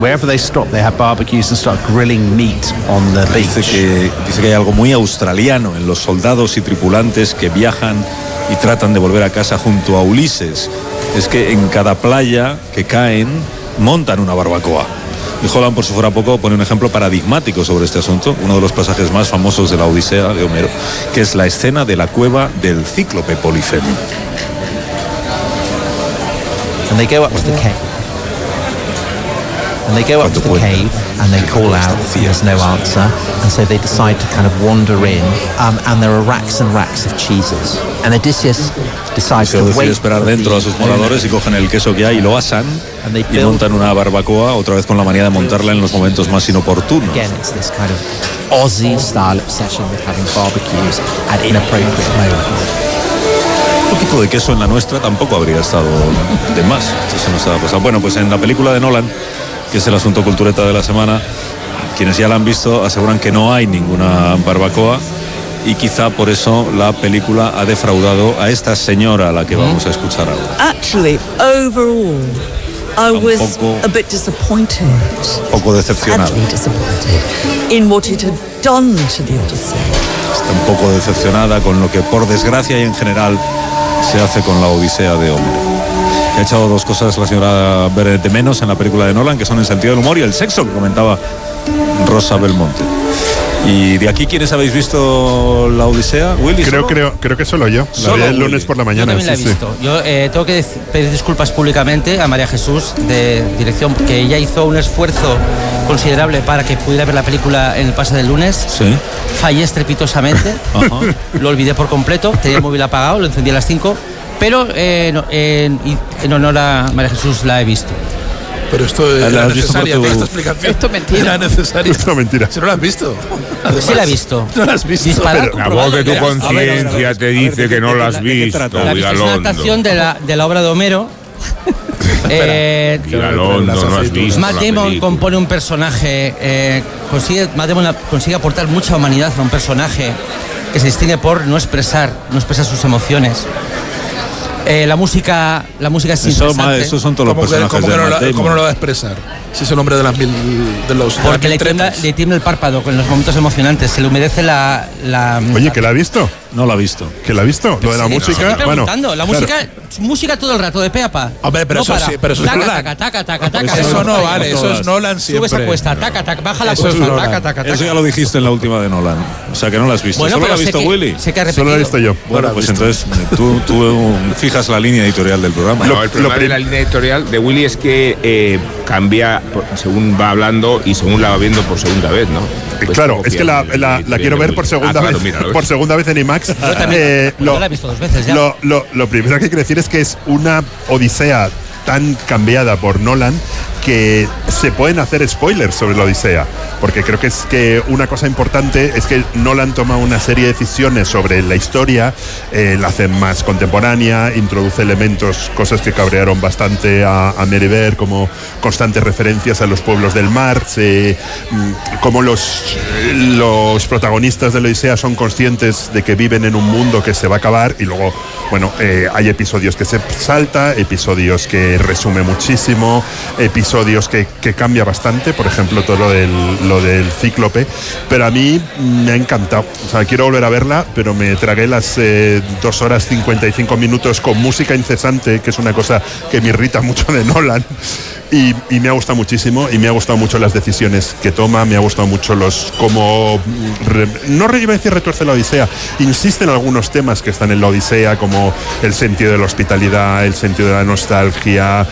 Wherever they stop, they have barbecues and start grilling meat on the beach. Dice que hay algo muy australiano en los soldados y tripulantes que viajan y tratan de volver a casa junto a Ulises. Es que en cada playa que caen montan una barbacoa. Y Holland, por si fuera poco, pone un ejemplo paradigmático sobre este asunto, uno de los pasajes más famosos de la Odisea de Homero, que es la escena de la cueva del cíclope Polifemo. And they go up to the cave. And they go up to the cave and they call out, and there's no answer, and so they decide to kind of wander in, and there are racks and racks of cheeses. And Odysseus decides to wait esperar dentro a sus moradores y cogen el queso que hay y lo asan y montan una barbacoa, otra vez con la manía de montarla en los momentos más inoportunos. Again, it's this kind of Aussie style obsession with having barbecues at inappropriate moments. Un poquito de queso en la nuestra tampoco habría estado de más. Eso no estaba pasando. Bueno, pues en la película de Nolan, que es el asunto cultureta de la semana, quienes ya la han visto aseguran que no hay ninguna barbacoa y quizá por eso la película ha defraudado a esta señora a la que vamos a escuchar ahora. Actually, overall, I was a bit disappointed. Poco decepcionado. Sadly disappointed in what it had done to the Odyssey. Está un poco decepcionada con lo que por desgracia y en general se hace con la Odisea de Homero. Que ha echado dos cosas la señora de menos en la película de Nolan, que son el sentido del humor y el sexo, que comentaba Rosa Belmonte. Y de aquí, ¿quiénes habéis visto la Odisea? ¿Willy? Creo que solo yo. La vi el lunes por la mañana. Yo también la he visto. Yo tengo que pedir disculpas públicamente a María Jesús de dirección, porque ella hizo un esfuerzo considerable para que pudiera ver la película en el pase del lunes. Sí. Fallé estrepitosamente. Lo olvidé por completo. Tenía el móvil apagado, lo encendí a las 5. Pero en honor a María Jesús la he visto. Pero esto era necesaria, toda esta explicación. Esto es mentira. Era necesario. Esto es mentira. Si no lo has visto. Además, sí la he visto. No la has visto. La voz de tu conciencia te dice que no la has visto. La es una adaptación de la obra de Homero. Vigalondo, no has visto. Matt Damon compone un personaje, Matt Damon consigue aportar mucha humanidad a un personaje que se distingue por no expresar sus emociones. La música es interesante. Esos son todos los personajes de Matt Damon. ¿Cómo no lo va a expresar? Si es el hombre de los porque le tiembla el párpado con los momentos emocionantes, se le humedece la... Oye, ¿que la ha visto? No la ha visto. ¿Que la ha visto? Lo de la música, bueno. La música todo el rato, de pe a pa. Hombre, pero no eso sí, pero eso es Nolan. Taca. Eso no vale, eso es Nolan siempre. Sube esa cuesta, baja la cuesta, taca. Eso ya lo dijiste en la última de Nolan. O sea, que no la has visto. Bueno, ¿Solo la ha visto Willy? Solo la he visto yo. Bueno, pues entonces tú fijas la línea editorial del programa. No, el problema de la línea editorial de Willy es que cambia según va hablando y según la va viendo por segunda vez, ¿no? Pues claro, es que la quiero ver por segunda vez. Mira, por segunda vez en IMAX. Yo la he visto 2 veces ya. Lo primero que quiero decir es que es una Odisea tan cambiada por Nolan que se pueden hacer spoilers sobre la Odisea, porque creo que es que una cosa importante es que Nolan toma una serie de decisiones sobre la historia, la hace más contemporánea, introduce elementos, cosas que cabrearon bastante a Merivert, como constantes referencias a los pueblos del mar, como los protagonistas de la Odisea son conscientes de que viven en un mundo que se va a acabar, y luego, bueno, hay episodios que se salta, episodios que resume muchísimo, episodios que cambia bastante, por ejemplo todo lo del cíclope, pero a mí me ha encantado. O sea, quiero volver a verla, pero me tragué las 2 horas 55 minutos con música incesante, que es una cosa que me irrita mucho de Nolan. Y me ha gustado muchísimo, y me ha gustado mucho las decisiones que toma, me ha gustado mucho no iba a decir retuerce la Odisea, insiste en algunos temas que están en la Odisea, como el sentido de la hospitalidad, el sentido de la nostalgia,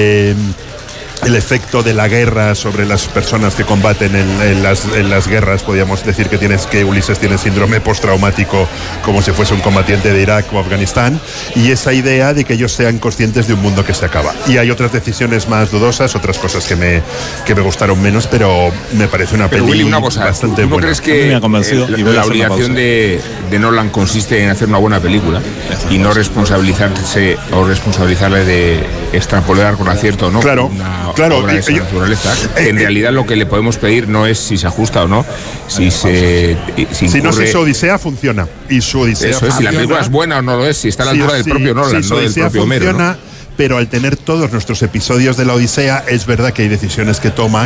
el efecto de la guerra sobre las personas que combaten en las guerras. Podríamos decir que Ulises tiene síndrome postraumático, como si fuese un combatiente de Irak o Afganistán, y esa idea de que ellos sean conscientes de un mundo que se acaba. Y hay otras decisiones más dudosas, otras cosas que me gustaron menos, pero me parece una peli Willy, una cosa, bastante ¿tú no buena. crees que la obligación de Nolan consiste en hacer una buena película y no responsabilizarle de extrapolar con acierto, ¿no? Claro. Obra de esa naturaleza, que en realidad lo que le podemos pedir no es si se ajusta o no, si no sé, su Odisea funciona, y su Odisea eso es, si la película es buena o no lo es, si está a la altura del propio Nolan, no del propio Homero, ¿no? pero al tener todos nuestros episodios de la Odisea, es verdad que hay decisiones que toma